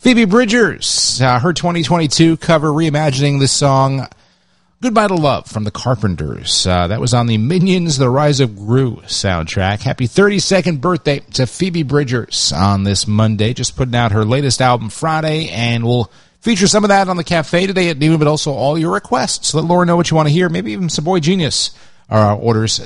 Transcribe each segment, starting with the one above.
Phoebe Bridgers, her 2022 cover reimagining the song Goodbye to Love from the Carpenters. That was on the Minions: The Rise of Gru soundtrack. Happy 32nd birthday to Phoebe Bridgers on this Monday. Just putting out her latest album Friday, and we'll feature some of that on the cafe today at noon, but also all your requests. Let Laura know what you want to hear, maybe even some Boy Genius. Our orders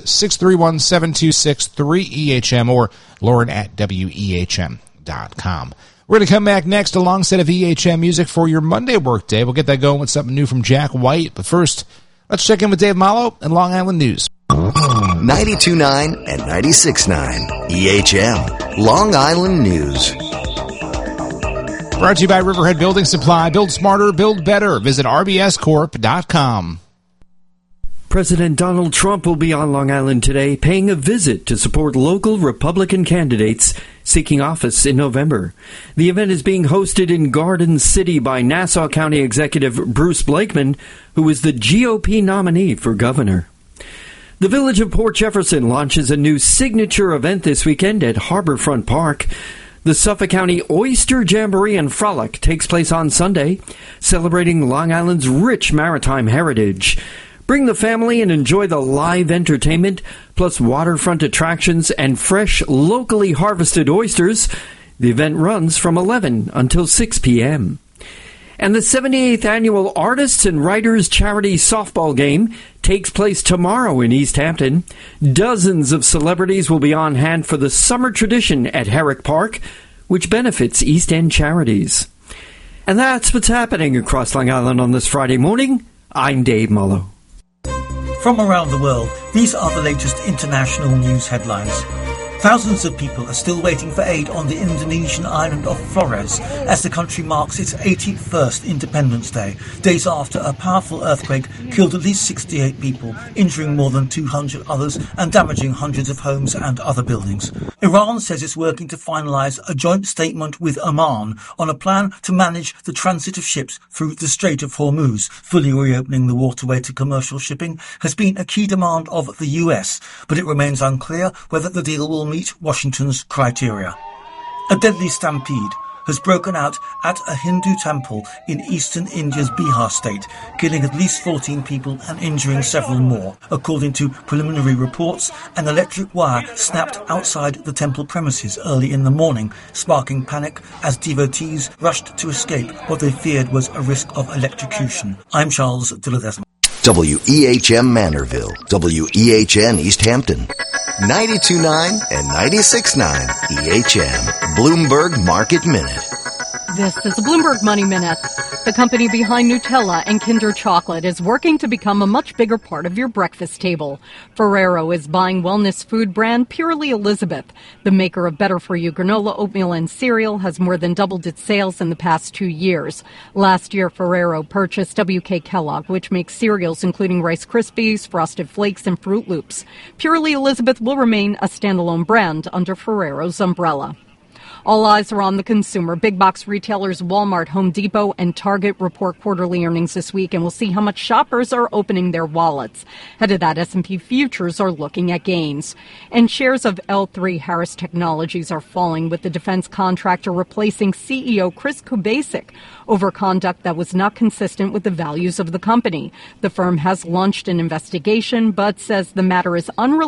631-726-3EHM or Lauren at WEHM.com. We're going to come back next, a long set of EHM music for your Monday workday. We'll get that going with something new from Jack White. But first, let's check in with Dave Mallow and Long Island News. 92.9 and 96.9 EHM, Long Island News. Brought to you by Riverhead Building Supply. Build smarter, build better. Visit rbscorp.com. President Donald Trump will be on Long Island today, paying a visit to support local Republican candidates seeking office in November. The event is being hosted in Garden City by Nassau County Executive Bruce Blakeman, who is the GOP nominee for governor. The Village of Port Jefferson launches a new signature event this weekend at Harborfront Park. The Suffolk County Oyster Jamboree and Frolic takes place on Sunday, celebrating Long Island's rich maritime heritage. Bring the family and enjoy the live entertainment, plus waterfront attractions and fresh, locally harvested oysters. The event runs from 11 until 6 p.m. And the 78th Annual Artists and Writers Charity Softball Game takes place tomorrow in East Hampton. Dozens of celebrities will be on hand for the summer tradition at Herrick Park, which benefits East End charities. And that's what's happening across Long Island on this Friday morning. I'm Dave Mullo. From around the world, these are the latest international news headlines. Thousands of people are still waiting for aid on the Indonesian island of Flores as the country marks its 81st Independence Day, days after a powerful earthquake killed at least 68 people, injuring more than 200 others and damaging hundreds of homes and other buildings. Iran says it's working to finalise a joint statement with Oman on a plan to manage the transit of ships through the Strait of Hormuz. Fully reopening the waterway to commercial shipping has been a key demand of the US, but it remains unclear whether the deal will meet Washington's criteria. A deadly stampede has broken out at a Hindu temple in eastern India's Bihar state, killing at least 14 people and injuring several more. According to preliminary reports, an electric wire snapped outside the temple premises early in the morning, sparking panic as devotees rushed to escape what they feared was a risk of electrocution. I'm Charles Dilladesma. WEHM Manorville, WEHN East Hampton, 92.9 and 96.9 EHM, Bloomberg Market Minute. This is the Bloomberg Money Minute. The company behind Nutella and Kinder Chocolate is working to become a much bigger part of your breakfast table. Ferrero is buying wellness food brand Purely Elizabeth. The maker of better-for-you granola, oatmeal, and cereal has more than doubled its sales in the past 2 years. Last year, Ferrero purchased WK Kellogg, which makes cereals including Rice Krispies, Frosted Flakes, and Fruit Loops. Purely Elizabeth will remain a standalone brand under Ferrero's umbrella. All eyes are on the consumer. Big box retailers Walmart, Home Depot, and Target report quarterly earnings this week, and we'll see how much shoppers are opening their wallets. Ahead of that, S&P futures are looking at gains. And shares of L3Harris Technologies are falling, with the defense contractor replacing CEO Chris Kubasik over conduct that was not consistent with the values of the company. The firm has launched an investigation, but says the matter is unrelated